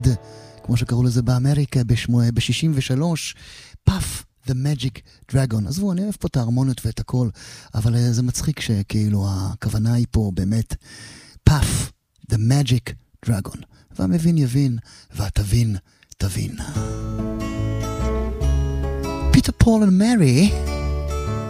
כמו שקראו לזה באמריקה ב-63, פאף, The Magic Dragon. עזבו, אני אוהב פה את ההרמוניות ואת הכל, אבל זה מצחיק שכאילו הכוונה היא פה באמת, פאף, The Magic Dragon. והמבין יבין, והתבין תבין. פיטר פול ומרי